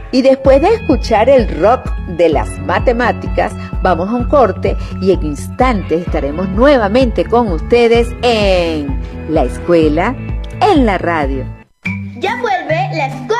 Y después de escuchar el rock de las matemáticas, vamos a un corte y en instantes estaremos nuevamente con ustedes en La Escuela en la Radio. Ya vuelve La Escuela